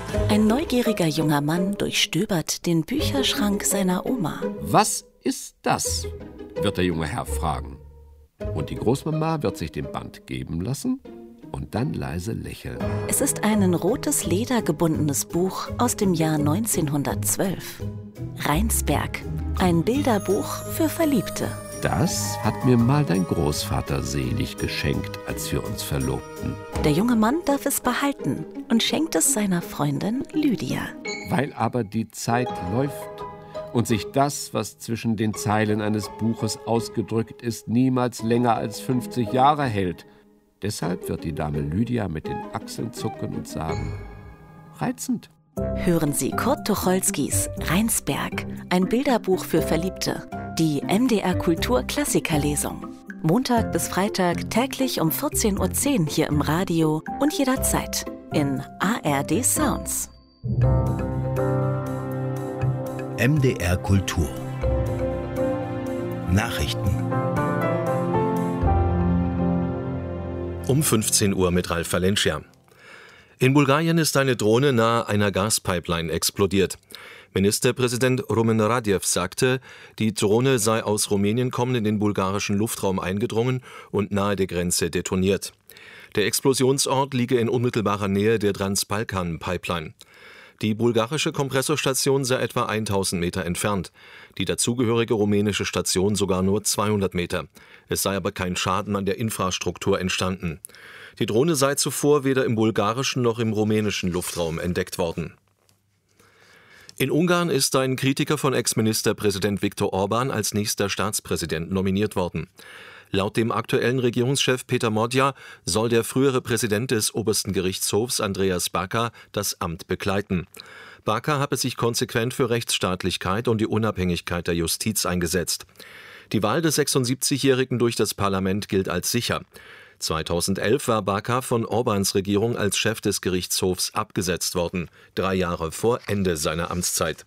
Ein neugieriger junger Mann durchstöbert den Bücherschrank seiner Oma. Was ist das? Wird der junge Herr fragen. Und die Großmama wird sich den Band geben lassen und dann leise lächeln. Es ist ein in rotes Leder gebundenes Buch aus dem Jahr 1912. Rheinsberg, ein Bilderbuch für Verliebte. Das hat mir mal dein Großvater selig geschenkt, als wir uns verlobten. Der junge Mann darf es behalten und schenkt es seiner Freundin Lydia. Weil aber die Zeit läuft und sich das, was zwischen den Zeilen eines Buches ausgedrückt ist, niemals länger als 50 Jahre hält. Deshalb wird die Dame Lydia mit den Achseln zucken und sagen: reizend. Hören Sie Kurt Tucholskys Rheinsberg, ein Bilderbuch für Verliebte. Die MDR Kultur Klassikerlesung. Montag bis Freitag täglich um 14:10 Uhr hier im Radio und jederzeit in ARD Sounds. MDR Kultur. Nachrichten. Um 15 Uhr mit Ralf Valencia. In Bulgarien ist eine Drohne nahe einer Gaspipeline explodiert. Ministerpräsident Rumen Radev sagte, die Drohne sei aus Rumänien kommend in den bulgarischen Luftraum eingedrungen und nahe der Grenze detoniert. Der Explosionsort liege in unmittelbarer Nähe der Transbalkan-Pipeline. Die bulgarische Kompressorstation sei etwa 1000 Meter entfernt, die dazugehörige rumänische Station sogar nur 200 Meter. Es sei aber kein Schaden an der Infrastruktur entstanden. Die Drohne sei zuvor weder im bulgarischen noch im rumänischen Luftraum entdeckt worden. In Ungarn ist ein Kritiker von Ex-Ministerpräsident Viktor Orbán als nächster Staatspräsident nominiert worden. Laut dem aktuellen Regierungschef Peter Modja soll der frühere Präsident des obersten Gerichtshofs Andreas Baka das Amt bekleiden. Baka habe sich konsequent für Rechtsstaatlichkeit und die Unabhängigkeit der Justiz eingesetzt. Die Wahl des 76-Jährigen durch das Parlament gilt als sicher. 2011 war Baka von Orbáns Regierung als Chef des Gerichtshofs abgesetzt worden, 3 Jahre vor Ende seiner Amtszeit.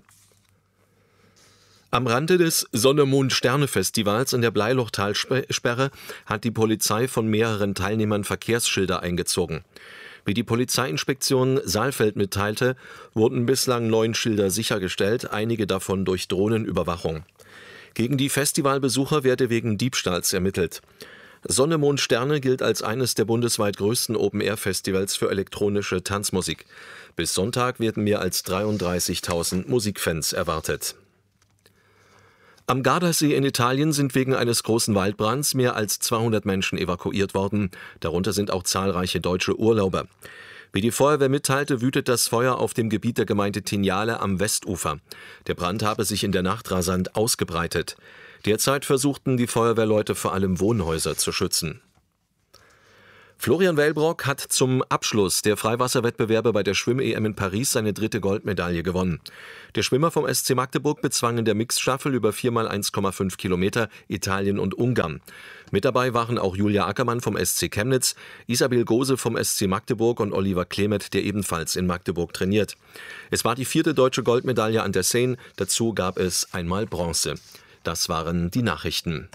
Am Rande des Sonne-Mond-Sterne-Festivals in der Bleilochtalsperre hat die Polizei von mehreren Teilnehmern Verkehrsschilder eingezogen. Wie die Polizeiinspektion Saalfeld mitteilte, wurden bislang 9 Schilder sichergestellt, einige davon durch Drohnenüberwachung. Gegen die Festivalbesucher werde wegen Diebstahls ermittelt. Sonne, Mond, Sterne gilt als eines der bundesweit größten Open-Air-Festivals für elektronische Tanzmusik. Bis Sonntag werden mehr als 33.000 Musikfans erwartet. Am Gardasee in Italien sind wegen eines großen Waldbrands mehr als 200 Menschen evakuiert worden. Darunter sind auch zahlreiche deutsche Urlauber. Wie die Feuerwehr mitteilte, wütet das Feuer auf dem Gebiet der Gemeinde Tignale am Westufer. Der Brand habe sich in der Nacht rasant ausgebreitet. Derzeit versuchten die Feuerwehrleute vor allem Wohnhäuser zu schützen. Florian Wellbrock hat zum Abschluss der Freiwasserwettbewerbe bei der Schwimm-EM in Paris seine 3. Goldmedaille gewonnen. Der Schwimmer vom SC Magdeburg bezwang in der Mixstaffel über 4x1,5 Kilometer Italien und Ungarn. Mit dabei waren auch Julia Ackermann vom SC Chemnitz, Isabel Gose vom SC Magdeburg und Oliver Klemet, der ebenfalls in Magdeburg trainiert. Es war die 4. deutsche Goldmedaille an der Seine, dazu gab es einmal Bronze. Das waren die Nachrichten.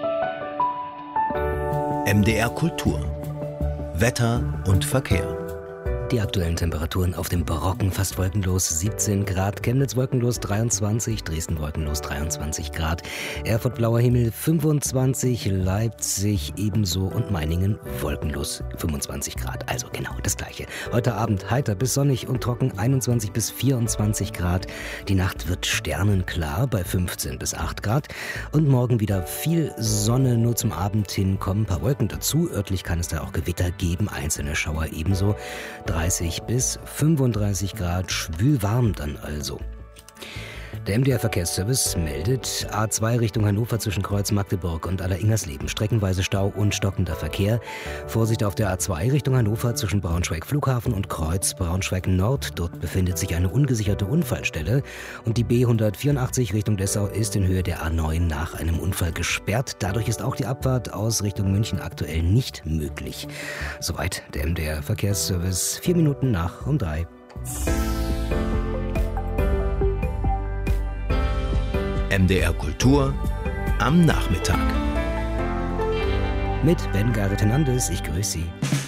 MDR Kultur. Wetter und Verkehr. Die aktuellen Temperaturen auf dem Brocken fast wolkenlos 17 Grad, Chemnitz wolkenlos 23, Dresden wolkenlos 23 Grad, Erfurt blauer Himmel 25, Leipzig ebenso und Meiningen wolkenlos 25 Grad. Also genau das Gleiche. Heute Abend heiter bis sonnig und trocken 21 bis 24 Grad. Die Nacht wird sternenklar bei 15 bis 8 Grad und morgen wieder viel Sonne, nur zum Abend hin kommen ein paar Wolken dazu. Örtlich kann es da auch Gewitter geben, einzelne Schauer ebenso. 30 bis 35 Grad, schwülwarm dann also. Der MDR-Verkehrsservice meldet A2 Richtung Hannover zwischen Kreuz Magdeburg und Alleringers-Leben. Streckenweise Stau und stockender Verkehr. Vorsicht auf der A2 Richtung Hannover zwischen Braunschweig Flughafen und Kreuz Braunschweig Nord. Dort befindet sich eine ungesicherte Unfallstelle. Und die B184 Richtung Dessau ist in Höhe der A9 nach einem Unfall gesperrt. Dadurch ist auch die Abfahrt aus Richtung München aktuell nicht möglich. Soweit der MDR-Verkehrsservice. 4 Minuten nach um 3. MDR Kultur am Nachmittag. Mit Ben Garret Hernandez, ich grüße Sie.